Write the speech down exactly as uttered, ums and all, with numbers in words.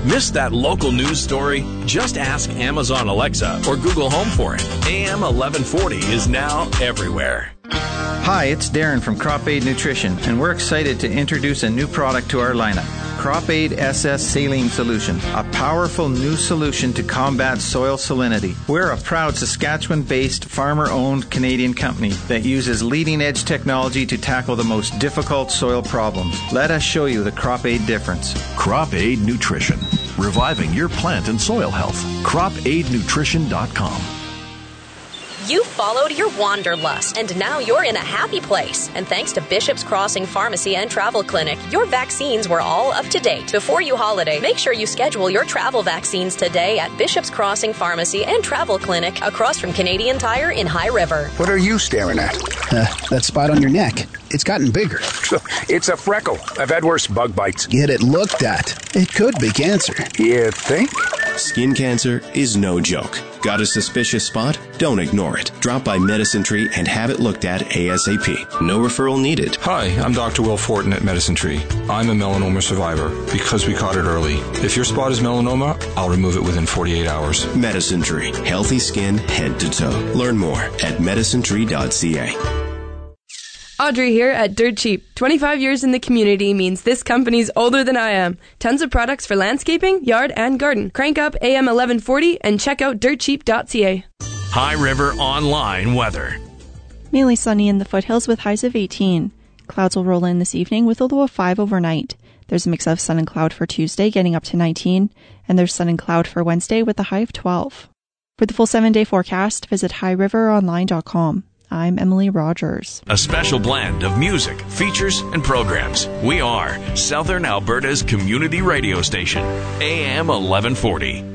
Miss that local news story? Just ask Amazon Alexa or Google Home for it. A M eleven forty is now everywhere. Hi, it's Darren from Crop Aid Nutrition, and we're excited to introduce a new product to our lineup. Crop Aid S S Saline Solution, a powerful new solution to combat soil salinity. We're a proud Saskatchewan-based, farmer-owned Canadian company that uses leading-edge technology to tackle the most difficult soil problems. Let us show you the Crop Aid difference. Crop Aid Nutrition, reviving your plant and soil health. crop aid nutrition dot com. You followed your wanderlust, and now you're in a happy place. And thanks to Bishop's Crossing Pharmacy and Travel Clinic, your vaccines were all up to date. Before you holiday, make sure you schedule your travel vaccines today at Bishop's Crossing Pharmacy and Travel Clinic across from Canadian Tire in High River. What are you staring at? Uh, that spot on your neck. It's gotten bigger. It's a freckle. I've had worse bug bites. Get it looked at. It could be cancer. You think? Skin cancer is no joke. Got a suspicious spot? Don't ignore it. Drop by Medicine Tree and have it looked at ASAP. No referral needed. Hi, I'm Doctor Will Fortin at Medicine Tree. I'm a melanoma survivor because we caught it early. If your spot is melanoma, I'll remove it within forty-eight hours. Medicine Tree. Healthy skin head to toe. Learn more at medicine tree dot c a. Audrey here at Dirt Cheap. twenty-five years in the community means this company's older than I am. Tons of products for landscaping, yard, and garden. Crank up A M eleven forty and check out dirt cheap dot c a. High River Online weather. Mainly sunny in the foothills with highs of eighteen. Clouds will roll in this evening with a low of five overnight. There's a mix of sun and cloud for Tuesday, getting up to nineteen, and there's sun and cloud for Wednesday with a high of twelve. For the full seven-day forecast, visit high river online dot com. I'm Emily Rogers. A special blend of music, features, and programs. We are Southern Alberta's community radio station, A M eleven forty.